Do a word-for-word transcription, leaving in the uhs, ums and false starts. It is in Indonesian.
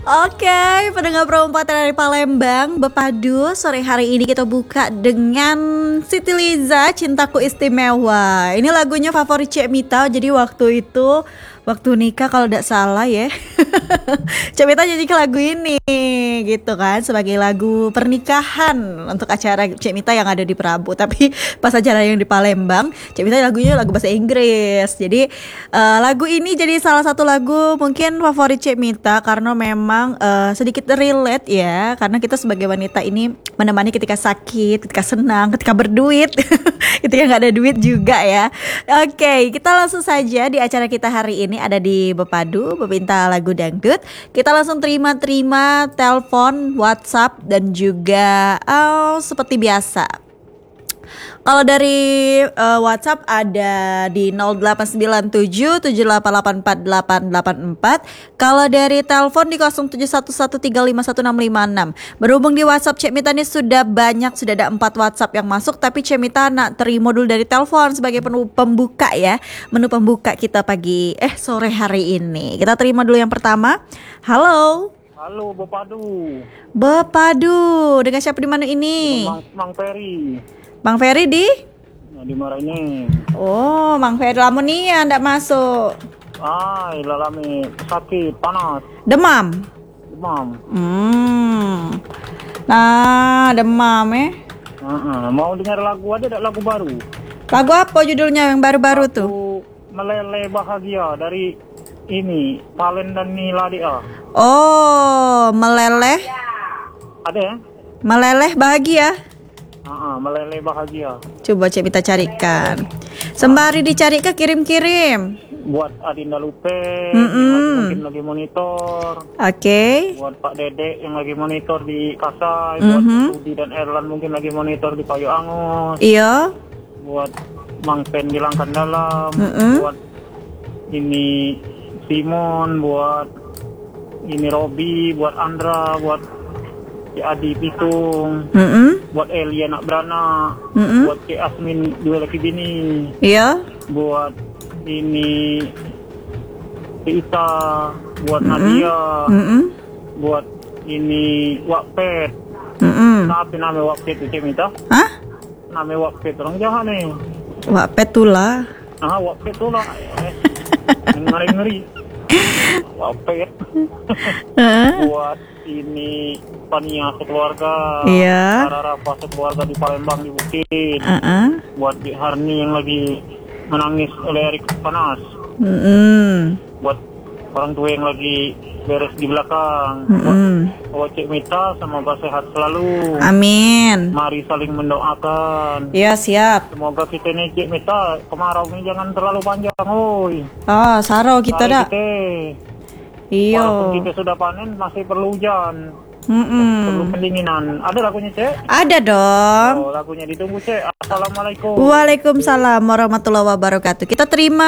Oke, pendengar perempatan dari Palembang, Bepadu, sore hari ini kita buka dengan Siti Liza, Cintaku Istimewa. Ini lagunya favorit Cek Mita, jadi waktu itu, waktu nikah kalau tidak salah ya, Cek Mita nyanyikan lagu ini, gitu kan, sebagai lagu pernikahan untuk acara Cek Mita yang ada di Prabu. Tapi pas acara yang di Palembang, Cek Mita lagunya lagu bahasa Inggris. Jadi uh, lagu ini jadi salah satu lagu mungkin favorit Cek Mita karena memang uh, sedikit relate ya, karena kita sebagai wanita ini menemani ketika sakit, ketika senang, ketika berduit, ketika nggak ada duit juga ya. Oke, kita langsung saja di acara kita hari ini ada di Bepadu, Bepinta Lagu Dangdut. Kita langsung terima-terima telepon, WhatsApp dan juga oh, seperti biasa. Kalau dari uh, WhatsApp ada di nol delapan sembilan tujuh tujuh delapan delapan empat delapan delapan empat. Kalau dari telepon di nol tujuh satu satu tiga lima satu enam lima enam. Berhubung di WhatsApp Cek Mita ini sudah banyak, sudah ada empat WhatsApp yang masuk, tapi Cek Mita nak terima dulu dari telepon sebagai menu pembuka ya. Menu pembuka kita pagi eh sore hari ini. Kita terima dulu yang pertama. Halo. Halo, Bepadu. Bepadu, dengan siapa di mana ini? Mang, Mang Ferry. Bang Ferry di? Nah, di mana ini? Oh, Bang Ferry lamun nia ndak masuk. Ah, lalami sakit, panas, Demam. demam. Hmm. Nah, demam eh. Uh-uh. Mau dengar lagu aja, ada lagu baru. Lagu apa judulnya yang baru-baru tuh? Lagu Meleleh Bahagia dari ini, Palen dan Nila Dia. Oh, meleleh. Ada ya? Meleleh bahagia. Uh-uh, Meleleh Bahagia. Coba Cek Mita carikan. Sembari dicari ke kirim-kirim. Buat Adinda Lupe, Mm-mm. yang lagi, mungkin lagi monitor. Oke. Okay. Buat Pak Dedek yang lagi monitor di Kasai. Mm-hmm. Buat Budi dan Erlan mungkin lagi monitor di Payu Angus. Iya. Buat Mang Pen di Langkan Dalam. Mm-mm. Buat ini Simon, buat ini Robi, buat Andra, buat si Adi Pitung, Mm-mm. buat Elia Nak Brana, Mm-mm. buat si Asmin dua laki bini, Iya. buat ini si Ita, buat Mm-mm. Nadia, Mm-mm. buat ini Wakpet. Mm-mm. Tapi nama Wakpet itu Cik Mita? Hah? Nama Wakpet orang jahat nih. Wak petula. Ah, Wakpet tu lah. Ngeri-ngeri. Wakpet. Heeh. Buat ini Pania sekeluarga, Iya. Rara Rafa sekeluarga di Palembang di Bukit, Heeh. buat Dik Harni yang lagi menangis oleh air panas, Mm-mm. buat orang tua yang lagi beres di belakang, Mm-mm. buat Cik Mita semoga sehat selalu. Amin. Mari saling mendoakan. Iya siap. Semoga kita ini Cik Mita kemarau ini jangan terlalu panjang, oi. Oh, saro kita Mari dah. kita, Iyo. walaupun kita sudah panen masih perlu hujan. Mm-mm. Perlu pendinginan. Ada lagunya, Cek? Ada dong. Oh, lagunya ditunggu, Cek. Assalamualaikum. Waalaikumsalam warahmatullahi wabarakatuh. Kita terima